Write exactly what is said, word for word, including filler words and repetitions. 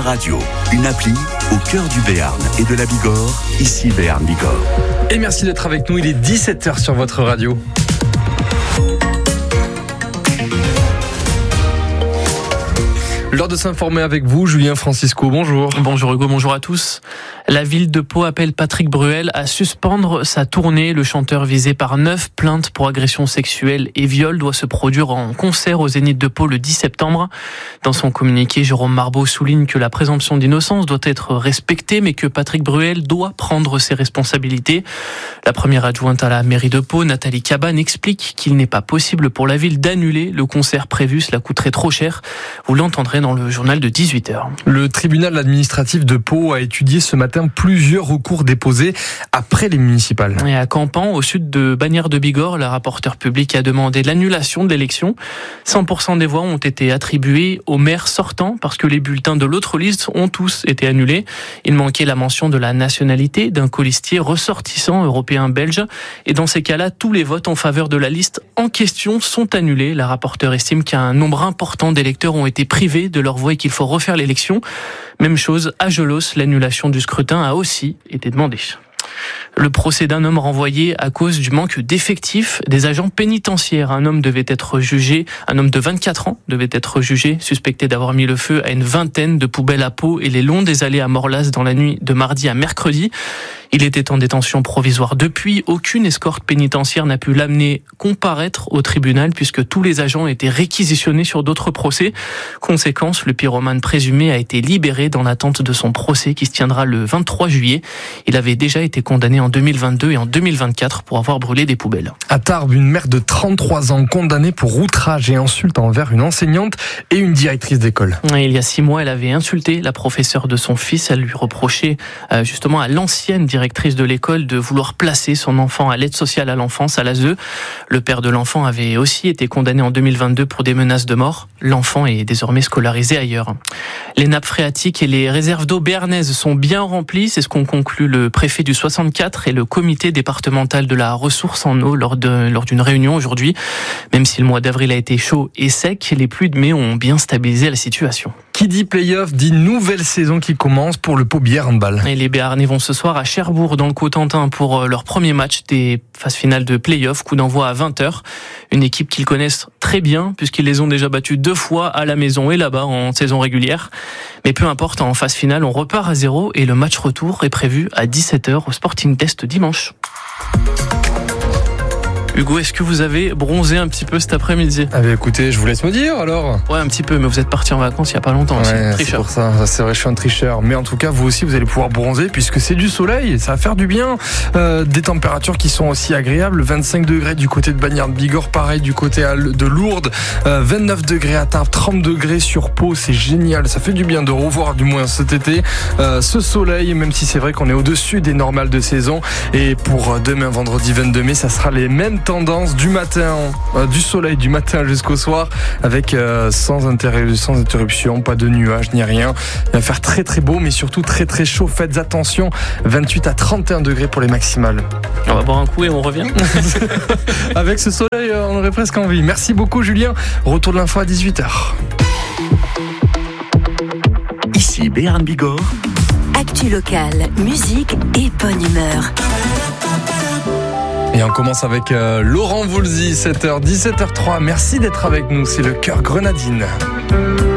Radio, une appli au cœur du Béarn et de la Bigorre, ici Béarn Bigorre. Et merci d'être avec nous, il est dix-sept heures sur votre radio. L'heure de s'informer avec vous, Julien Francisco, bonjour. Bonjour Hugo, bonjour à tous. La ville de Pau appelle Patrick Bruel à suspendre sa tournée. Le chanteur visé par neuf plaintes pour agression sexuelle et viol doit se produire en concert au Zénith de Pau le dix septembre. Dans son communiqué, Jérôme Marbeau souligne que la présomption d'innocence doit être respectée, mais que Patrick Bruel doit prendre ses responsabilités. La première adjointe à la mairie de Pau, Nathalie Cabane, explique qu'il n'est pas possible pour la ville d'annuler le concert prévu. Cela coûterait trop cher. Vous l'entendrez dans le journal de dix-huit heures. Le tribunal administratif de Pau a étudié ce matin plusieurs recours déposés après les municipales. Et à Campan, au sud de Bagnères de Bigorre, la rapporteure publique a demandé l'annulation de l'élection. cent pour cent des voix ont été attribuées au maire sortant parce que les bulletins de l'autre liste ont tous été annulés. Il manquait la mention de la nationalité d'un colistier ressortissant européen belge. Et dans ces cas-là, tous les votes en faveur de la liste en question sont annulés. La rapporteure estime qu'un nombre important d'électeurs ont été privés de leur voix et qu'il faut refaire l'élection. Même chose à Gelos, l'annulation du scrutin a aussi été demandée. Le procès d'un homme renvoyé à cause du manque d'effectifs des agents pénitentiaires. Un homme devait être jugé, un homme de vingt-quatre ans devait être jugé, suspecté d'avoir mis le feu à une vingtaine de poubelles à Pau et les longs des allées à Morlas dans la nuit de mardi à mercredi. Il était en détention provisoire depuis. Aucune escorte pénitentiaire n'a pu l'amener comparaître au tribunal puisque tous les agents étaient réquisitionnés sur d'autres procès. Conséquence, le pyromane présumé a été libéré dans l'attente de son procès qui se tiendra le vingt-trois juillet. Il avait déjà été condamné en deux mille vingt-deux et en deux mille vingt-quatre pour avoir brûlé des poubelles. À Tarbes, une mère de trente-trois ans condamnée pour outrage et insulte envers une enseignante et une directrice d'école. Il y a six mois, elle avait insulté la professeure de son fils. Elle lui reprochait euh, justement à l'ancienne directrice de l'école de vouloir placer son enfant à l'aide sociale à l'enfance, à l'A S E. Le père de l'enfant avait aussi été condamné en deux mille vingt-deux pour des menaces de mort. L'enfant est désormais scolarisé ailleurs. Les nappes phréatiques et les réserves d'eau béarnaises sont bien remplies. C'est ce qu'ont conclu le préfet du soixante-quatre et le comité départemental de la ressource en eau lors, de, lors d'une réunion aujourd'hui. Même si le mois d'avril a été chaud et sec, les pluies de mai ont bien stabilisé la situation. Qui dit play-off dit nouvelle saison qui commence pour le Pau Bière Handball. Et les Béarnais vont ce soir à Cherbourg dans le Cotentin pour leur premier match des phases finales de play-off. Coup d'envoi à vingt heures. Une équipe qu'ils connaissent très bien puisqu'ils les ont déjà battus deux fois à la maison et là-bas en saison régulière. Mais peu importe, en phase finale, on repart à zéro et le match retour est prévu à dix-sept heures au Sporting Test dimanche. Hugo, est-ce que vous avez bronzé un petit peu cet après-midi ? Ah bah écoutez, je vous laisse me dire alors. Ouais, un petit peu, mais vous êtes parti en vacances il y a pas longtemps. Ouais, aussi. c'est pour ça, c'est vrai, je suis un tricheur. Mais en tout cas, vous aussi, vous allez pouvoir bronzer puisque c'est du soleil, ça va faire du bien. Euh, des températures qui sont aussi agréables, vingt-cinq degrés du côté de Bagnères de Bigorre, pareil du côté de Lourdes, euh, vingt-neuf degrés à Tarbes, trente degrés sur Pau, c'est génial, ça fait du bien de revoir du moins cet été euh, ce soleil, même si c'est vrai qu'on est au-dessus des normales de saison. Et pour demain, vendredi vingt-deux mai, ça sera les mêmes tendance du matin, euh, du soleil du matin jusqu'au soir, avec euh, sans, interru- sans interruption, pas de nuages ni rien. Il va faire très très beau, mais surtout très très chaud. Faites attention, vingt-huit à trente et un degrés pour les maximales. On va boire un coup et on revient. Avec ce soleil, on aurait presque envie. Merci beaucoup Julien. Retour de l'info à dix-huit heures. Ici Béarn Bigorre. Actu locale, musique et bonne humeur. Et on commence avec euh, Laurent Voulzy, sept heures, dix-sept heures trois. Merci d'être avec nous, c'est le Cœur Grenadine.